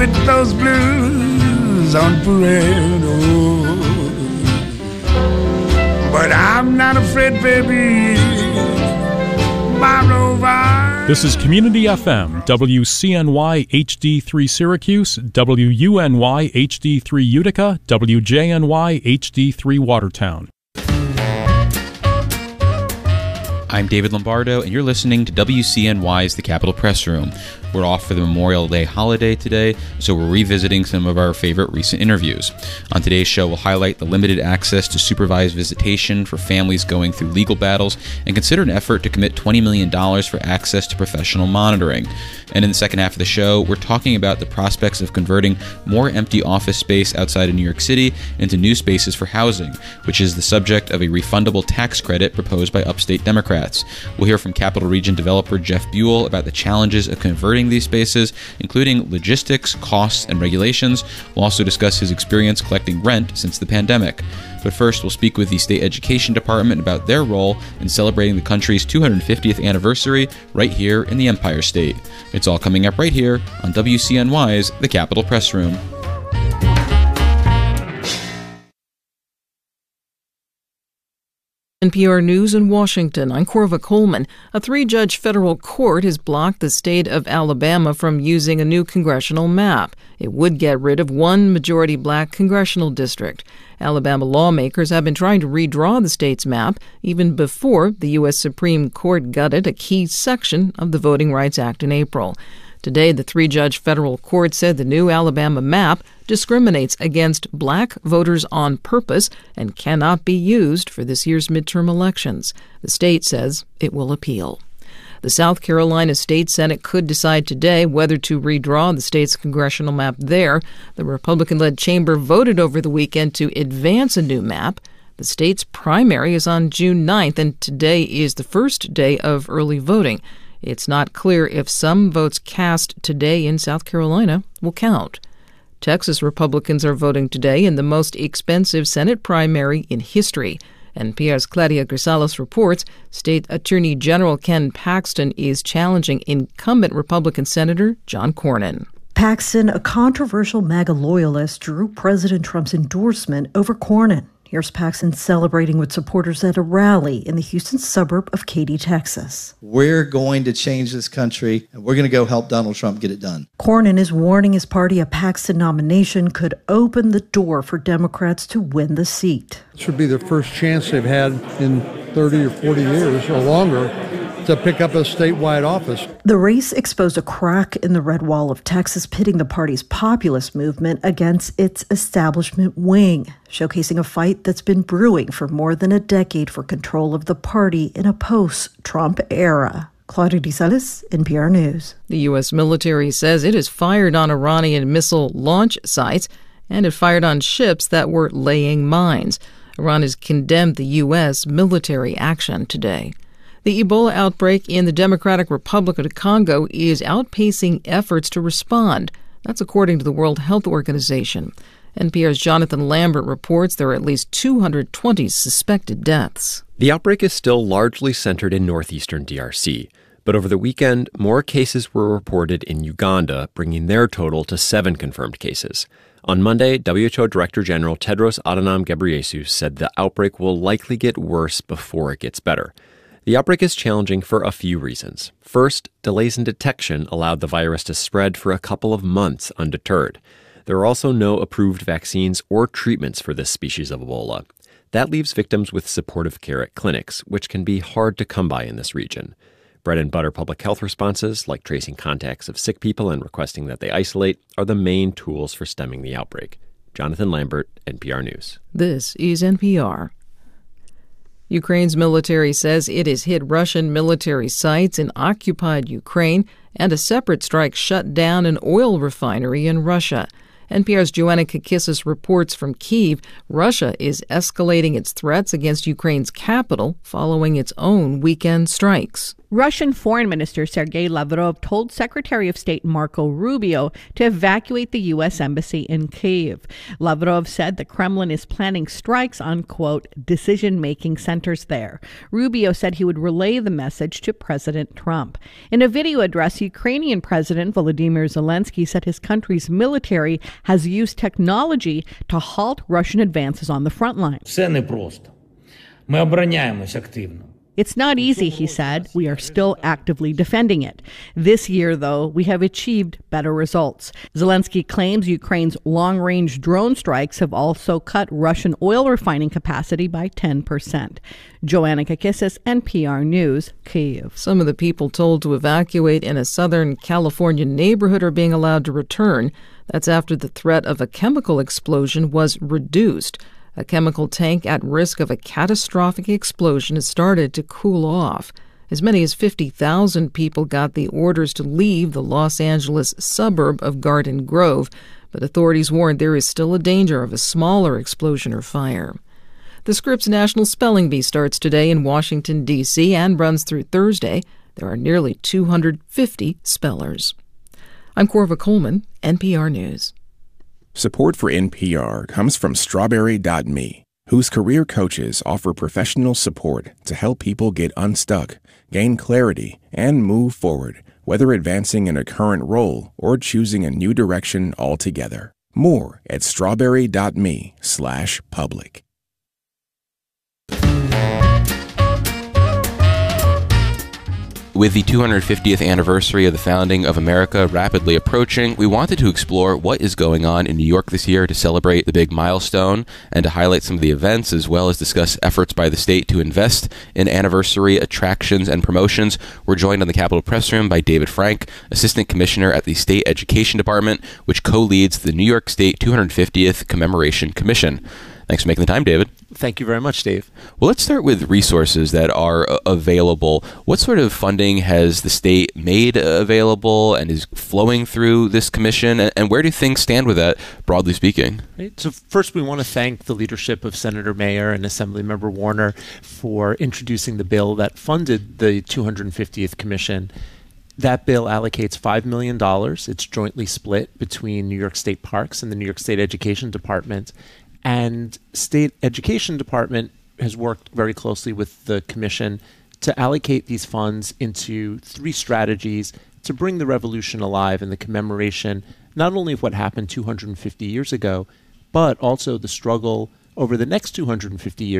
with those blues on parade. Oh, but I'm not afraid, baby. My rover. This is Community FM, WCNY HD3 Syracuse, WUNY HD3 Utica, WJNY HD3 Watertown. I'm David Lombardo, and you're listening to WCNY's The Capitol Press Room. We're off for the Memorial Day holiday today, so we're revisiting some of our favorite recent interviews. On today's show, we'll highlight the limited access to supervised visitation for families going through legal battles and consider an effort to commit $20 million for access to professional monitoring. And in the second half of the show, we're talking about the prospects of converting more empty office space outside of New York City into new spaces for housing, which is the subject of a refundable tax credit proposed by upstate Democrats. We'll hear from Capital Region developer Jeff Buell about the challenges of converting these spaces, including logistics, costs, and regulations. We'll also discuss his experience collecting rent since the pandemic. But first, we'll speak with the State Education Department about their role in celebrating the country's 250th anniversary right here in the Empire State. It's all coming up right here on WCNY's The Capitol Press Room. NPR News in Washington, I'm Corva Coleman. A three-judge federal court has blocked the state of Alabama from using a new congressional map. It would get rid of one majority black congressional district. Alabama lawmakers have been trying to redraw the state's map even before the U.S. Supreme Court gutted a key section of the Voting Rights Act in April. Today, the three-judge federal court said the new Alabama map discriminates against black voters on purpose and cannot be used for this year's midterm elections. The state says it will appeal. The South Carolina State Senate could decide today whether to redraw the state's congressional map there. The Republican-led chamber voted over the weekend to advance a new map. The state's primary is on June 9th, and today is the first day of early voting. It's not clear if some votes cast today in South Carolina will count. Texas Republicans are voting today in the most expensive Senate primary in history. NPR's Claudia Grisales reports State Attorney General Ken Paxton is challenging incumbent Republican Senator John Cornyn. Paxton, a controversial MAGA loyalist, drew President Trump's endorsement over Cornyn. Here's Paxton celebrating with supporters at a rally in the Houston suburb of Katy, Texas. We're going to change this country, and we're going to go help Donald Trump get it done. Cornyn is warning his party a Paxton nomination could open the door for Democrats to win the seat. It should be the first chance they've had in 30 or 40 years or longer to pick up a statewide office. The race exposed a crack in the red wall of Texas, pitting the party's populist movement against its establishment wing, showcasing a fight that's been brewing for more than a decade for control of the party in a post-Trump era. Claudia Grisales, NPR News. The U.S. military says it has fired on Iranian missile launch sites and it fired on ships that were laying mines. Iran has condemned the U.S. military action today. The Ebola outbreak in the Democratic Republic of Congo is outpacing efforts to respond. That's according to the World Health Organization. NPR's Jonathan Lambert reports there are at least 220 suspected deaths. The outbreak is still largely centered in northeastern DRC, but over the weekend, more cases were reported in Uganda, bringing their total to 7 confirmed cases. On Monday, WHO Director General Tedros Adhanom Ghebreyesus said the outbreak will likely get worse before it gets better. The outbreak is challenging for a few reasons. First, delays in detection allowed the virus to spread for a couple of months undeterred. There are also no approved vaccines or treatments for this species of Ebola. That leaves victims with supportive care at clinics, which can be hard to come by in this region. Bread and butter public health responses, like tracing contacts of sick people and requesting that they isolate, are the main tools for stemming the outbreak. Jonathan Lambert, NPR News. This is NPR. Ukraine's military says it has hit Russian military sites in occupied Ukraine, and a separate strike shut down an oil refinery in Russia. NPR's Joanna Kakissis reports from Kyiv, Russia is escalating its threats against Ukraine's capital following its own weekend strikes. Russian Foreign Minister Sergei Lavrov told Secretary of State Marco Rubio to evacuate the U.S. Embassy in Kyiv. Lavrov said the Kremlin is planning strikes on, quote, decision-making centers there. Rubio said he would relay the message to President Trump. In a video address, Ukrainian President Volodymyr Zelensky said his country's military has used technology to halt Russian advances on the front line. Все непросто. Ми обороняємось активно. It's not easy, he said. We are still actively defending it. This year, though, we have achieved better results. Zelensky claims Ukraine's long-range drone strikes have also cut Russian oil refining capacity by 10%. Joanna Kakissis, NPR News, Kyiv. Some of the people told to evacuate in a Southern California neighborhood are being allowed to return. That's after the threat of a chemical explosion was reduced. A chemical tank at risk of a catastrophic explosion has started to cool off. As many as 50,000 people got the orders to leave the Los Angeles suburb of Garden Grove, but authorities warned there is still a danger of a smaller explosion or fire. The Scripps National Spelling Bee starts today in Washington, D.C. and runs through Thursday. There are nearly 250 spellers. I'm Corva Coleman, NPR News. Support for NPR comes from Strawberry.me, whose career coaches offer professional support to help people get unstuck, gain clarity, and move forward, whether advancing in a current role or choosing a new direction altogether. More at strawberry.me/public. With the 250th anniversary of the founding of America rapidly approaching, we wanted to explore what is going on in New York this year to celebrate the big milestone and to highlight some of the events, as well as discuss efforts by the state to invest in anniversary attractions and promotions. We're joined on the Capitol Press Room by David Frank, Assistant Commissioner at the State Education Department, which co-leads the New York State 250th Commemoration Commission. Thanks for making the time, David. Thank you very much, Dave. Well, let's start with resources that are available. What sort of funding has the state made available and is flowing through this commission? And where do things stand with that, broadly speaking? Right. So first, we want to thank the leadership of Senator Mayer and Assemblymember Warner for introducing the bill that funded the 250th commission. That bill allocates $5 million. It's jointly split between New York State Parks and the New York State Education Department. And State Education Department has worked very closely with the Commission to allocate these funds into 3 strategies to bring the revolution alive in the commemoration, not only of what happened 250 years ago, but also the struggle over the next 250 years